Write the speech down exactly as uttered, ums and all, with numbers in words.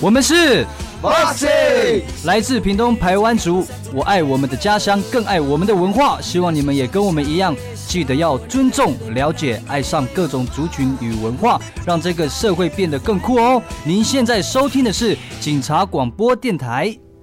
我们是 Moxie， 来自屏东排湾族，我爱我们的家乡，更爱我们的文化。希望你们也跟我们一样，记得要尊重、了解、爱上各种族群与文化，让这个社会变得更酷哦。您现在收听的是警察广播电台。